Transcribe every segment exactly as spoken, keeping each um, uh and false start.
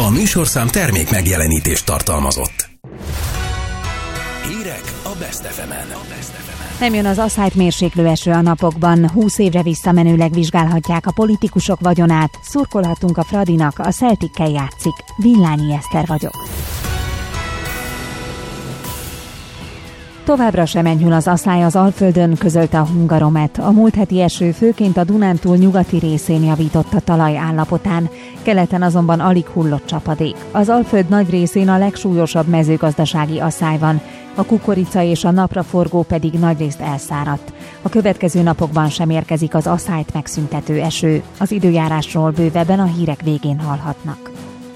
A műsorszám termék megjelenítést tartalmazott. Hírek a Best ef emen. Nem jön az asszályt mérséklő eső a napokban, húsz évre visszamenőleg vizsgálhatják a politikusok vagyonát, szurkolhatunk a Fradinak, a Celtickel játszik. Villányi Eszter vagyok. Továbbra sem enyhül az asszály az Alföldön, közölte a Hungaromet. A múlt heti eső főként a Dunántúl nyugati részén javított a talaj állapotán, keleten azonban alig hullott csapadék. Az Alföld nagy részén a legsúlyosabb mezőgazdasági asszály van, a kukorica és a napraforgó pedig nagyrészt elszáradt. A következő napokban sem érkezik az asszályt megszüntető eső. Az időjárásról bővebben a hírek végén hallhatnak.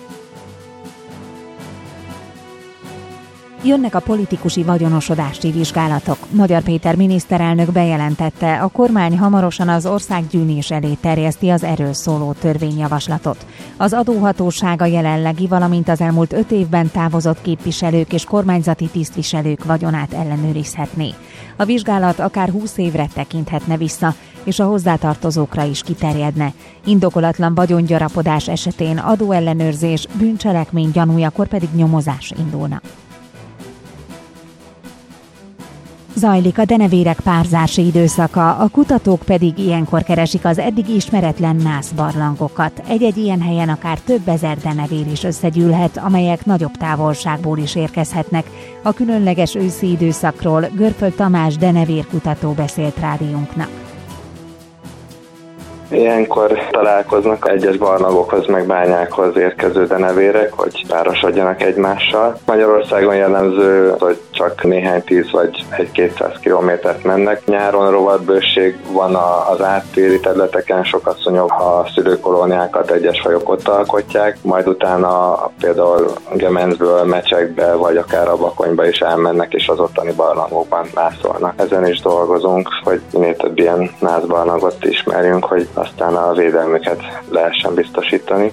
Jönnek a politikusi vagyonosodási vizsgálatok. Magyar Péter miniszterelnök bejelentette, a kormány hamarosan az országgyűlés elé terjeszti az erről szóló törvényjavaslatot. Az adóhatóság a jelenlegi, valamint az elmúlt öt évben távozott képviselők és kormányzati tisztviselők vagyonát ellenőrizhetné. A vizsgálat akár húsz évre tekinthetne vissza, és a hozzátartozókra is kiterjedne. Indokolatlan vagyongyarapodás esetén adóellenőrzés, bűncselekmény gyanújakor pedig nyomozás indulna. Zajlik a denevérek párzási időszaka, a kutatók pedig ilyenkor keresik az eddig ismeretlen nászbarlangokat. Egy-egy ilyen helyen akár több ezer denevér is összegyűlhet, amelyek nagyobb távolságból is érkezhetnek. A különleges őszi időszakról Görföld Tamás denevérkutató beszélt rádiónknak. Ilyenkor találkoznak egyes barlangokhoz meg bányákhoz érkező denevérek, hogy párosodjanak egymással. Magyarországon jellemző, hogy csak néhány tíz vagy egy-kétszáz kilométert mennek. Nyáron rovatbőség van az áttéri területeken, sokasszonyok a szülőkolóniákat egyes fajok ott alkotják, majd utána például Gemencből, Mecsekbe vagy akár a Bakonyba is elmennek, és az ottani barlangokban nászolnak. Ezen is dolgozunk, hogy minél több ilyen nászbarlangot ismerjünk, hogy aztán a védelmüket lehessen biztosítani.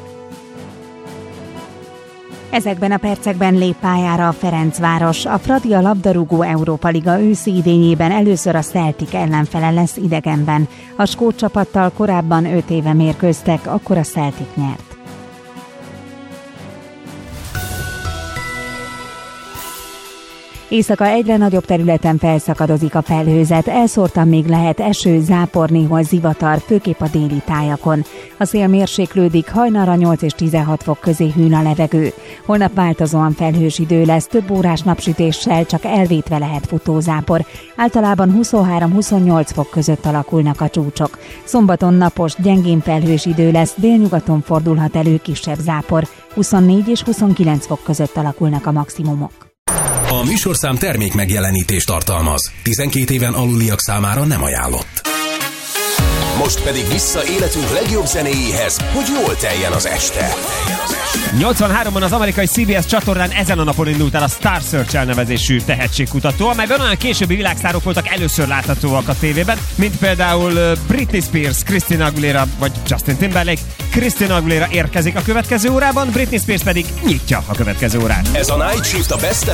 Ezekben a percekben lép pályára a Ferencváros. A Fradi a labdarúgó Európa Liga őszi idényében először a Celtic ellenfele lesz idegenben. A skót csapattal korábban öt éve mérkőztek, akkor a Celtic nyert. Éjszaka egyre nagyobb területen felszakadozik a felhőzet, elszórtan még lehet eső, zápor, néhol zivatar, főképp a déli tájakon. A szél mérséklődik, hajnalra nyolc és tizenhat fok közé hűl a levegő. Holnap változóan felhős idő lesz, több órás napsütéssel, csak elvétve lehet futózápor. Általában huszonhárom-huszonnyolc fok között alakulnak a csúcsok. Szombaton napos, gyengén felhős idő lesz, délnyugaton fordulhat elő kisebb zápor. huszonnégy és huszonkilenc fok között alakulnak a maximumok. A műsorszám termék megjelenítést tartalmaz. tizenkét éven aluliak számára nem ajánlott. Most pedig vissza életünk legjobb zenéjéhez, hogy jól teljen az este. nyolcvanháromban az amerikai cé bé es csatornán ezen a napon indult el a Star Search elnevezésű tehetségkutató, amelyben olyan későbbi világsztárok voltak először láthatóak a tévében, mint például Britney Spears, Christina Aguilera vagy Justin Timberlake. Christina Aguilera érkezik a következő órában, Britney Spears pedig nyitja a következő órát. Ez a Night Shift a Best